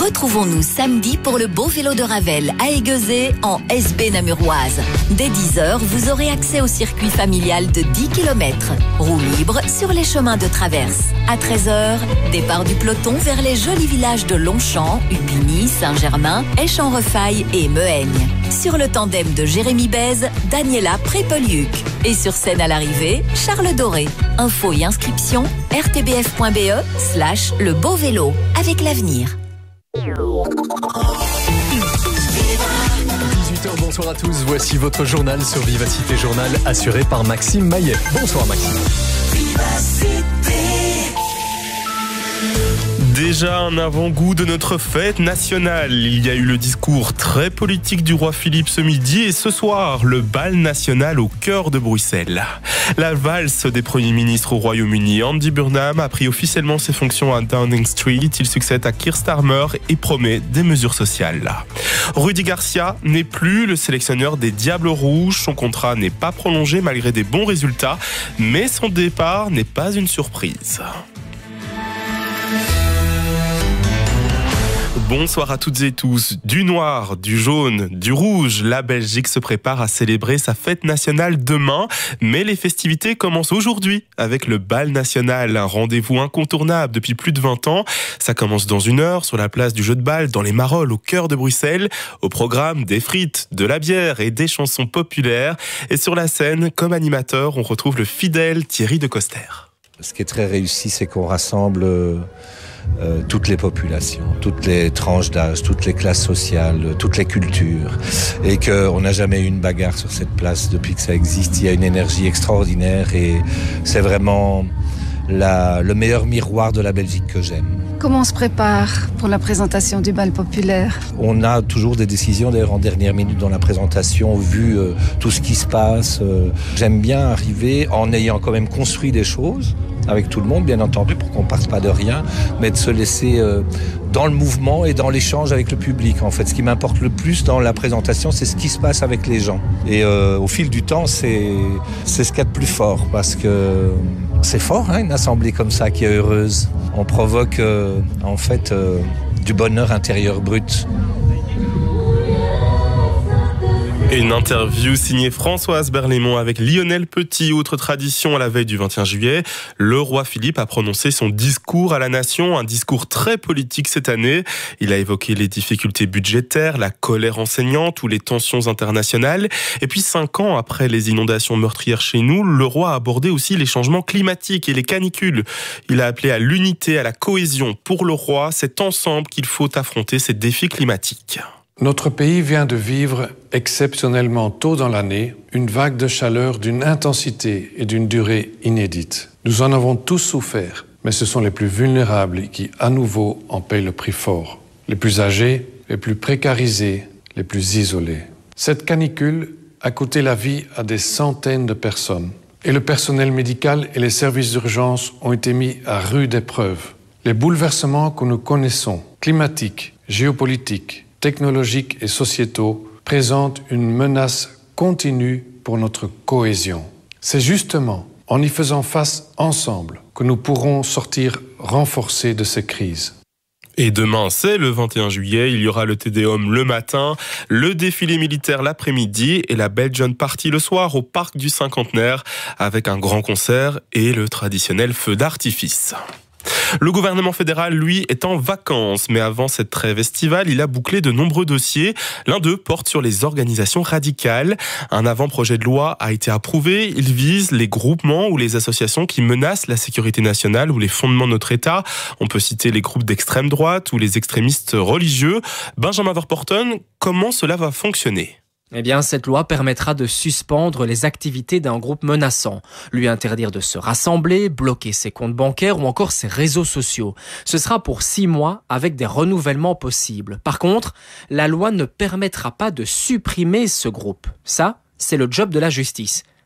Retrouvons-nous samedi pour le beau vélo de Ravel à Aiguezé en SB Namuroise. Dès 10h, vous aurez accès au circuit familial de 10 km. Roue libre sur les chemins de traverse. À 13h, départ du peloton vers les jolis villages de Longchamp, Upigny, Saint-Germain, Esch-en-Refaille et Mehaigne. Sur le tandem de Jérémy Bèze, Daniela Prépeliuc. Et sur scène à l'arrivée, Charles Doré. Infos et inscriptions, rtbf.be/le beau vélo. Avec l'avenir. 18h, bonsoir à tous. Voici votre journal sur Vivacité Journal, assuré par Maxime Maillet. Bonsoir Maxime. Déjà un avant-goût de notre fête nationale. Il y a eu le discours très politique du roi Philippe ce midi et ce soir, le bal national au cœur de Bruxelles. La valse des premiers ministres au Royaume-Uni. Andy Burnham a pris officiellement ses fonctions à Downing Street. Il succède à Keir Starmer et promet des mesures sociales. Rudy Garcia n'est plus le sélectionneur des Diables Rouges. Son contrat n'est pas prolongé malgré des bons résultats, mais son départ n'est pas une surprise. Bonsoir à toutes et tous. Du noir, du jaune, du rouge, la Belgique se prépare à célébrer sa fête nationale demain. Mais les festivités commencent aujourd'hui avec le bal national, un rendez-vous incontournable depuis plus de 20 ans. Ça commence dans 1 heure sur la place du jeu de balle dans les Marolles au cœur de Bruxelles. Au programme, des frites, de la bière et des chansons populaires. Et sur la scène, comme animateur, on retrouve le fidèle Thierry de Coster. Ce qui est très réussi, c'est qu'on rassemble toutes les populations, toutes les tranches d'âge, toutes les classes sociales, toutes les cultures, et qu'on n'a jamais eu une bagarre sur cette place depuis que ça existe. Il y a une énergie extraordinaire et c'est vraiment le meilleur miroir de la Belgique que j'aime. Comment on se prépare pour la présentation du bal populaire ? On a toujours des décisions, d'ailleurs en dernière minute dans la présentation, vu tout ce qui se passe. J'aime bien arriver en ayant quand même construit des choses, avec tout le monde bien entendu, pour qu'on ne parte pas de rien, mais de se laisser dans le mouvement et dans l'échange avec le public. En fait, ce qui m'importe le plus dans la présentation, c'est ce qui se passe avec les gens. Et au fil du temps, c'est ce qu'il y a de plus fort, parce que c'est fort, une assemblée comme ça qui est heureuse. On provoque en fait du bonheur intérieur brut. Et une interview signée Françoise Berlaymont avec Lionel Petit. Autre tradition à la veille du 21 juillet, le roi Philippe a prononcé son discours à la nation, un discours très politique cette année. Il a évoqué les difficultés budgétaires, la colère enseignante ou les tensions internationales. Et puis 5 ans après les inondations meurtrières chez nous, le roi a abordé aussi les changements climatiques et les canicules. Il a appelé à l'unité, à la cohésion. Pour le roi, c'est ensemble qu'il faut affronter ces défis climatiques. Notre pays vient de vivre exceptionnellement tôt dans l'année une vague de chaleur d'une intensité et d'une durée inédites. Nous en avons tous souffert, mais ce sont les plus vulnérables qui, à nouveau, en paient le prix fort. Les plus âgés, les plus précarisés, les plus isolés. Cette canicule a coûté la vie à des centaines de personnes. Et le personnel médical et les services d'urgence ont été mis à rude épreuve. Les bouleversements que nous connaissons, climatiques, géopolitiques, technologiques et sociétaux, présentent une menace continue pour notre cohésion. C'est justement en y faisant face ensemble que nous pourrons sortir renforcés de ces crises. Et demain, c'est le 21 juillet, il y aura le Tédéum le matin, le défilé militaire l'après-midi et la Belgian Party le soir au parc du Cinquantenaire avec un grand concert et le traditionnel feu d'artifice. Le gouvernement fédéral, lui, est en vacances, mais avant cette trêve estivale, il a bouclé de nombreux dossiers. L'un d'eux porte sur les organisations radicales. Un avant-projet de loi a été approuvé. Il vise les groupements ou les associations qui menacent la sécurité nationale ou les fondements de notre État. On peut citer les groupes d'extrême droite ou les extrémistes religieux. Benjamin Verporten, comment cela va fonctionner ? Eh bien, cette loi permettra de suspendre les activités d'un groupe menaçant, lui interdire de se rassembler, bloquer ses comptes bancaires ou encore ses réseaux sociaux. Ce sera pour 6 mois avec des renouvellements possibles. Par contre, la loi ne permettra pas de supprimer ce groupe. Ça, c'est le job de la justice.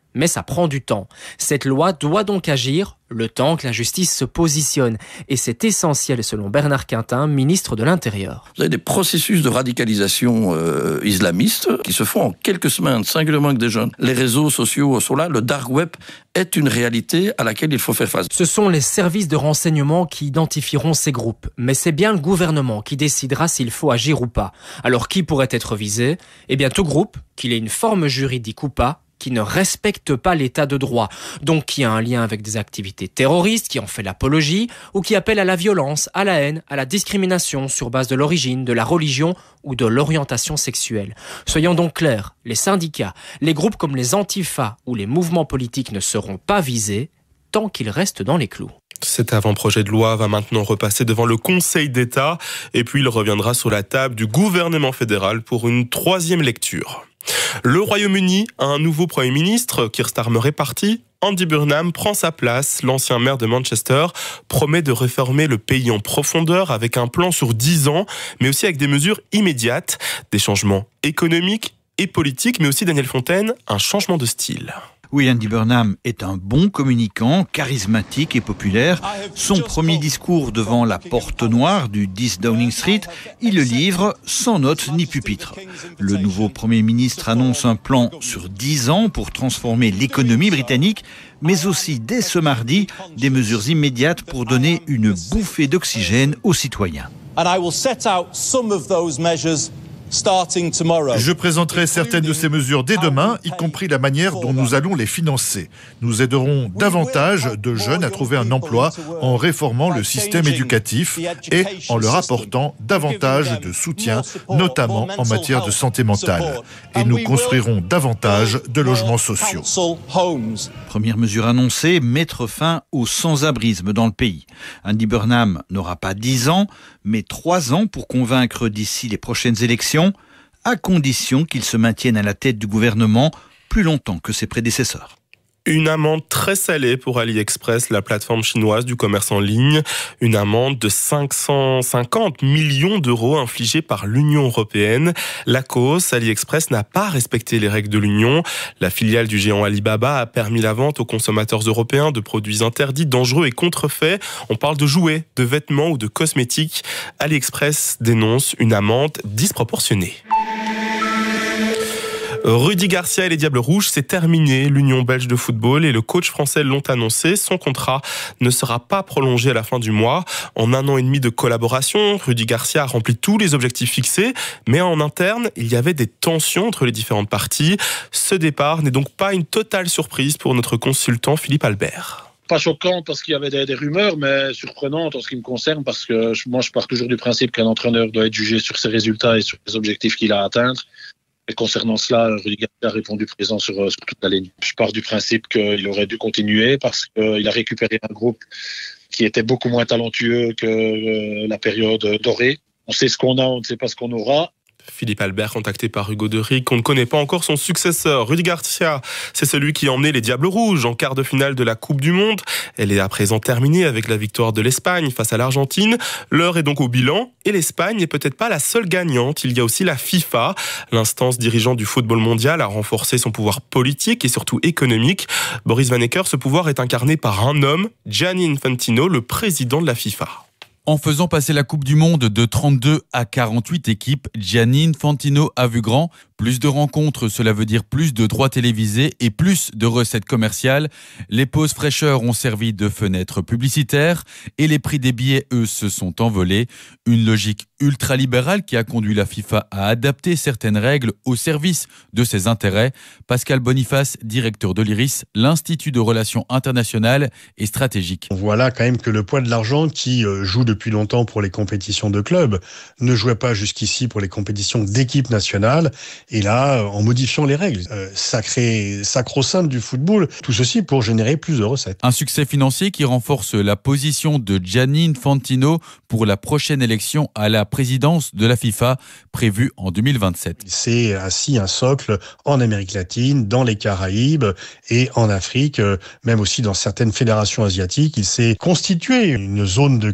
Mais ça prend du temps. Cette loi doit donc agir le temps que la justice se positionne. Et c'est essentiel selon Bernard Quintin, ministre de l'Intérieur. Vous avez des processus de radicalisation islamiste qui se font en quelques semaines, singulièrement avec des jeunes. Les réseaux sociaux sont là, le dark web est une réalité à laquelle il faut faire face. Ce sont les services de renseignement qui identifieront ces groupes. Mais c'est bien le gouvernement qui décidera s'il faut agir ou pas. Alors qui pourrait être visé ? Eh bien tout groupe, qu'il ait une forme juridique ou pas, qui ne respecte pas l'état de droit, donc qui a un lien avec des activités terroristes, qui en fait l'apologie, ou qui appelle à la violence, à la haine, à la discrimination sur base de l'origine, de la religion ou de l'orientation sexuelle. Soyons donc clairs, les syndicats, les groupes comme les Antifa ou les mouvements politiques ne seront pas visés tant qu'ils restent dans les clous. Cet avant-projet de loi va maintenant repasser devant le Conseil d'État et puis il reviendra sur la table du gouvernement fédéral pour une 3e lecture. Le Royaume-Uni a un nouveau Premier ministre, Keir Starmer est parti. Andy Burnham prend sa place. L'ancien maire de Manchester promet de réformer le pays en profondeur avec un plan sur 10 ans, mais aussi avec des mesures immédiates, des changements économiques et politiques, mais aussi, Daniel Fontaine, un changement de style. Oui, Andy Burnham est un bon communicant, charismatique et populaire. Son premier discours devant la Porte Noire du 10 Downing Street, il le livre sans notes ni pupitre. Le nouveau Premier ministre annonce un plan sur 10 ans pour transformer l'économie britannique, mais aussi dès ce mardi, des mesures immédiates pour donner une bouffée d'oxygène aux citoyens. Je présenterai certaines de ces mesures dès demain, y compris la manière dont nous allons les financer. Nous aiderons davantage de jeunes à trouver un emploi en réformant le système éducatif et en leur apportant davantage de soutien, notamment en matière de santé mentale. Et nous construirons davantage de logements sociaux. Première mesure annoncée, mettre fin au sans-abrisme dans le pays. Andy Burnham n'aura pas 10 ans, mais 3 ans pour convaincre d'ici les prochaines élections, à condition qu'il se maintienne à la tête du gouvernement plus longtemps que ses prédécesseurs. Une amende très salée pour AliExpress, la plateforme chinoise du commerce en ligne. Une amende de 550 millions d'euros infligée par l'Union européenne. La cause, AliExpress n'a pas respecté les règles de l'Union. La filiale du géant Alibaba a permis la vente aux consommateurs européens de produits interdits, dangereux et contrefaits. On parle de jouets, de vêtements ou de cosmétiques. AliExpress dénonce une amende disproportionnée. Rudy Garcia et les Diables Rouges, c'est terminé. L'Union belge de football et le coach français l'ont annoncé. Son contrat ne sera pas prolongé à la fin du mois. En 1 an et demi de collaboration, Rudy Garcia a rempli tous les objectifs fixés. Mais en interne, il y avait des tensions entre les différentes parties. Ce départ n'est donc pas une totale surprise pour notre consultant Philippe Albert. Pas choquante parce qu'il y avait des rumeurs, mais surprenante en ce qui me concerne parce que moi je pars toujours du principe qu'un entraîneur doit être jugé sur ses résultats et sur les objectifs qu'il a à atteindre. Et concernant cela, Rudy Garcia a répondu présent sur toute la ligne. Je pars du principe qu'il aurait dû continuer parce qu'il a récupéré un groupe qui était beaucoup moins talentueux que la période dorée. On sait ce qu'on a, on ne sait pas ce qu'on aura. Philippe Albert, contacté par Hugo Deric, on ne connaît pas encore son successeur. Rudy Garcia, c'est celui qui a emmené les Diables Rouges en quart de finale de la Coupe du Monde. Elle est à présent terminée avec la victoire de l'Espagne face à l'Argentine. L'heure est donc au bilan et l'Espagne n'est peut-être pas la seule gagnante. Il y a aussi la FIFA. L'instance dirigeante du football mondial a renforcé son pouvoir politique et surtout économique. Boris Vanecker, ce pouvoir est incarné par un homme, Gianni Infantino, le président de la FIFA. En faisant passer la Coupe du Monde de 32 à 48 équipes, Gianni Infantino a vu grand. Plus de rencontres, cela veut dire plus de droits télévisés et plus de recettes commerciales. Les pauses fraîcheurs ont servi de fenêtres publicitaires et les prix des billets, eux, se sont envolés. Une logique ultralibérale qui a conduit la FIFA à adapter certaines règles au service de ses intérêts. Pascal Boniface, directeur de l'IRIS, l'Institut de Relations Internationales et Stratégiques. On voit là quand même que le poids de l'argent qui joue depuis longtemps pour les compétitions de clubs ne jouait pas jusqu'ici pour les compétitions d'équipe nationale. Et là, en modifiant les règles sacro-saintes du football, tout ceci pour générer plus de recettes. Un succès financier qui renforce la position de Gianni Infantino pour la prochaine élection à la présidence de la FIFA prévue en 2027. C'est ainsi un socle en Amérique latine, dans les Caraïbes et en Afrique, même aussi dans certaines fédérations asiatiques. Il s'est constitué une zone de clientèle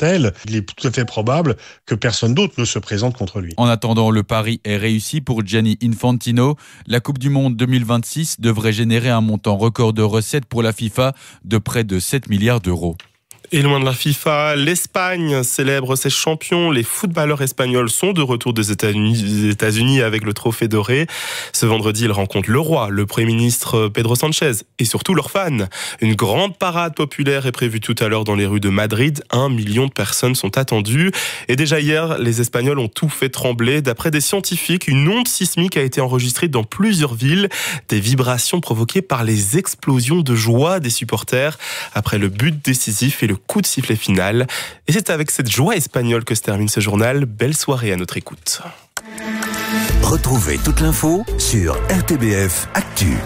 tel, il est tout à fait probable que personne d'autre ne se présente contre lui. En attendant, le pari est réussi pour Gianni Infantino. La Coupe du Monde 2026 devrait générer un montant record de recettes pour la FIFA de près de 7 milliards d'euros. Et loin de la FIFA, l'Espagne célèbre ses champions. Les footballeurs espagnols sont de retour des États-Unis avec le trophée doré. Ce vendredi, ils rencontrent le roi, le Premier ministre Pedro Sánchez et surtout leurs fans. Une grande parade populaire est prévue tout à l'heure dans les rues de Madrid. 1 million de personnes sont attendues. Et déjà hier, les Espagnols ont tout fait trembler. D'après des scientifiques, une onde sismique a été enregistrée dans plusieurs villes. Des vibrations provoquées par les explosions de joie des supporters après le but décisif et le coup de sifflet final. Et c'est avec cette joie espagnole que se termine ce journal. Belle soirée à notre écoute. Retrouvez toute l'info sur RTBF Actu.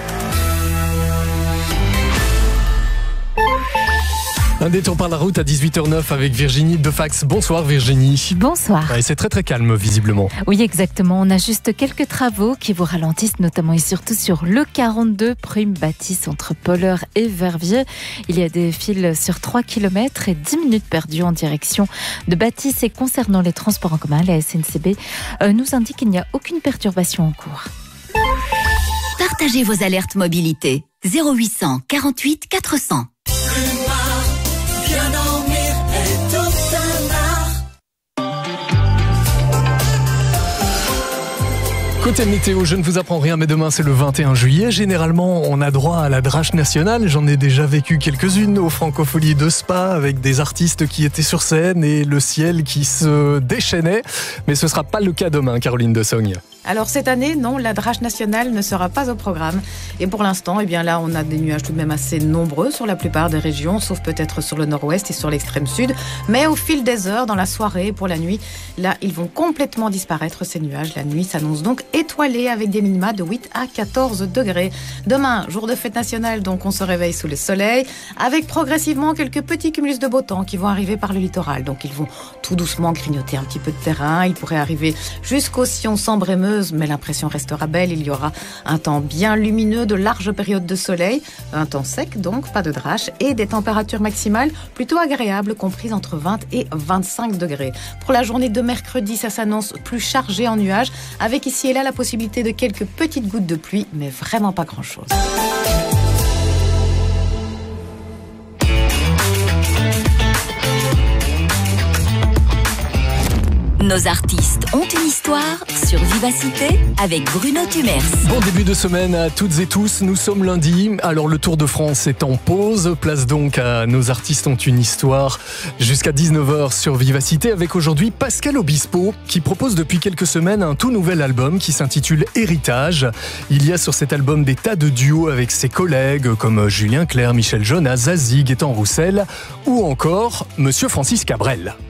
Un détour par la route à 18h09 avec Virginie Defax. Bonsoir Virginie. Bonsoir. Et c'est très très calme visiblement. Oui, exactement. On a juste quelques travaux qui vous ralentissent, notamment et surtout sur le 42 Prime Bâtisse entre Polleur et Verviers. Il y a des files sur 3 km et 10 minutes perdues en direction de Bâtisse. Et concernant les transports en commun, la SNCB nous indique qu'il n'y a aucune perturbation en cours. Partagez vos alertes mobilité. 0800 48 400. Côté météo, je ne vous apprends rien, mais demain c'est le 21 juillet. Généralement, on a droit à la drache nationale. J'en ai déjà vécu quelques-unes aux Francopholies de Spa avec des artistes qui étaient sur scène et le ciel qui se déchaînait. Mais ce ne sera pas le cas demain, Caroline de Sogne. Alors cette année, non, la drache nationale ne sera pas au programme. Et pour l'instant, eh bien là, on a des nuages tout de même assez nombreux sur la plupart des régions, sauf peut-être sur le nord-ouest et sur l'extrême sud. Mais au fil des heures, dans la soirée et pour la nuit, là, ils vont complètement disparaître, ces nuages. La nuit s'annonce donc étoilée avec des minima de 8 à 14 degrés. Demain, jour de fête nationale, donc on se réveille sous le soleil, avec progressivement quelques petits cumulus de beau temps qui vont arriver par le littoral. Donc ils vont tout doucement grignoter un petit peu de terrain. Ils pourraient arriver jusqu'au Sion sans Brémeuse, mais l'impression restera belle. Il y aura un temps bien lumineux, de larges périodes de soleil, un temps sec donc, pas de drache, et des températures maximales plutôt agréables, comprises entre 20 et 25 degrés. Pour la journée de mercredi, ça s'annonce plus chargé en nuages, avec ici et là la possibilité de quelques petites gouttes de pluie, mais vraiment pas grand-chose. Nos artistes ont une histoire sur Vivacité avec Bruno Tumers. Bon début de semaine à toutes et tous, nous sommes lundi, alors le Tour de France est en pause, place donc à Nos artistes ont une histoire jusqu'à 19h sur Vivacité avec aujourd'hui Pascal Obispo qui propose depuis quelques semaines un tout nouvel album qui s'intitule Héritage. Il y a sur cet album des tas de duos avec ses collègues comme Julien Clerc, Michel Jonas, Zazie, Gaëtan Roussel ou encore Monsieur Francis Cabrel.